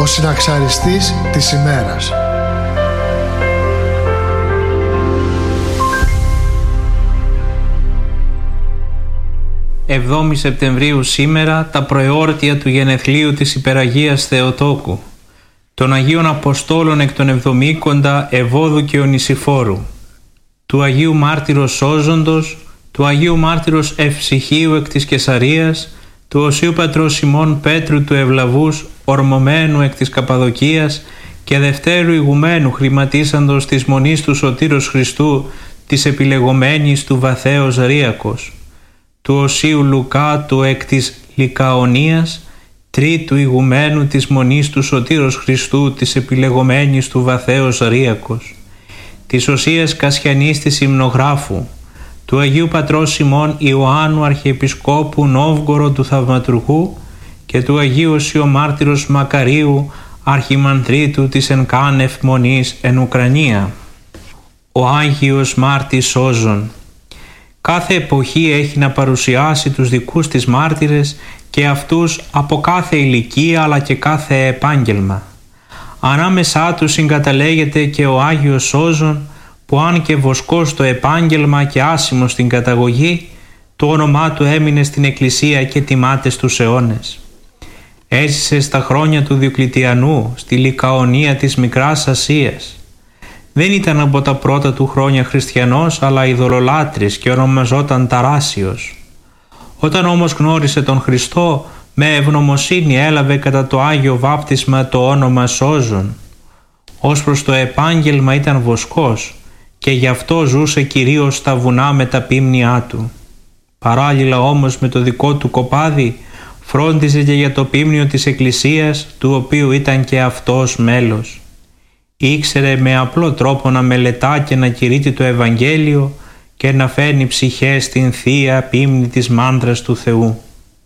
ο συναξαριστής της ημέρας. «7η Σεπτεμβρίου σήμερα τα προεόρτια του γενεθλίου της Υπεραγίας Θεοτόκου, των Αγίων Αποστόλων εκ των Εβδομήκοντα Ευώδου και Ονησιφόρου, του Αγίου Μάρτυρος Σώζοντος, του Αγίου Μάρτυρος Ευψυχίου εκ της Κεσαρίας, του Οσίου Πατρός Σιμών Πέτρου του Ευλαβούς, ορμωμένου εκ της Καπαδοκίας και δευτέρου ηγουμένου χρηματίσαντος της Μονής του Σωτήρος Χριστού, της επιλεγωμένης του Βαθέως Ρύακος, του Οσίου Λουκά του εκ της Λικαονίας, τρίτου ηγουμένου της Μονής του Σωτήρος Χριστού, της επιλεγωμένης του Βαθέως Ρύακος, της Οσίας Κασιανής της Υμνογράφου, του Αγίου Πατρός Σιμών Ιωάννου Αρχιεπισκόπου Νόβγορο του Θαυματουργού και του Αγίου Οσίου Μάρτυρος Μακαρίου Αρχιμανδρίτου της Ενκάνευ Μονής εν Ουκρανία. Ο Άγιος Μάρτης Σώζων. Κάθε εποχή έχει να παρουσιάσει τους δικούς της μάρτυρες και αυτούς από κάθε ηλικία αλλά και κάθε επάγγελμα. Ανάμεσά τους συγκαταλέγεται και ο Άγιος Σώζων, που αν και βοσκός στο επάγγελμα και άσημος στην καταγωγή, το όνομά του έμεινε στην Εκκλησία και τιμάται στους αιώνες. Έζησε στα χρόνια του Διοκλητιανού στη Λικαονία της Μικράς Ασίας. Δεν ήταν από τα πρώτα του χρόνια χριστιανός, αλλά ειδωλολάτρης και ονομαζόταν Ταράσιος. Όταν όμως γνώρισε τον Χριστό, με ευγνωμοσύνη έλαβε κατά το Άγιο Βάπτισμα το όνομα Σώζων. Ως προς το επάγγελμα ήταν βοσκός και γι' αυτό ζούσε κυρίως στα βουνά με τα πίμνιά του. Παράλληλα όμως με το δικό του κοπάδι φρόντιζε και για το πίμνιο της Εκκλησίας, του οποίου ήταν και αυτός μέλος. Ήξερε με απλό τρόπο να μελετά και να κηρύττει το Ευαγγέλιο και να φέρνει ψυχές στην Θεία Πίμνη της Μάνδρας του Θεού.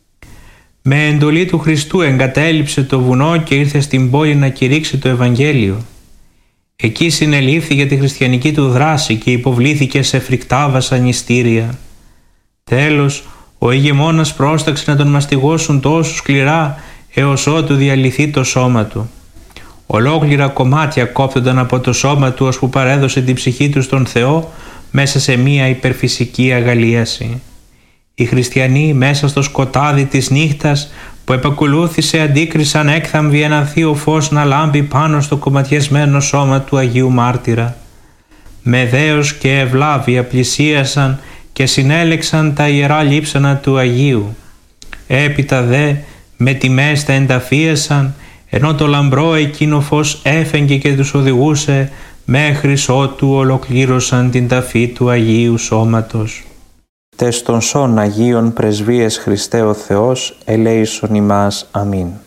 Με εντολή του Χριστού εγκατέλειψε το βουνό και ήρθε στην πόλη να κηρύξει το Ευαγγέλιο. Εκεί συνελήφθη για τη χριστιανική του δράση και υποβλήθηκε σε φρικτά βασανιστήρια. Τέλος, ο ηγεμόνας πρόσταξε να τον μαστιγώσουν τόσο σκληρά έως ότου διαλυθεί το σώμα του. Ολόκληρα κομμάτια κόπτονταν από το σώμα του ώσπου παρέδωσε την ψυχή του στον Θεό μέσα σε μία υπερφυσική αγαλίαση. Οι χριστιανοί μέσα στο σκοτάδι της νύχτας που επακολούθησε αντίκρισαν έκθαμβοι ένα θείο φως να λάμπει πάνω στο κομματιασμένο σώμα του Αγίου Μάρτυρα. Με δέος και ευλάβεια πλησίασαν και συνέλεξαν τα ιερά λείψανα του Αγίου. Έπειτα δε με τιμές τα ενταφίασαν, ενώ το λαμπρό εκείνο φως έφεγγε και τους οδηγούσε μέχρις ότου ολοκλήρωσαν την ταφή του Αγίου Σώματος. Τες των σών Αγίων Πρεσβείες Χριστέ ο Θεός, ελέησον ημάς. Αμήν.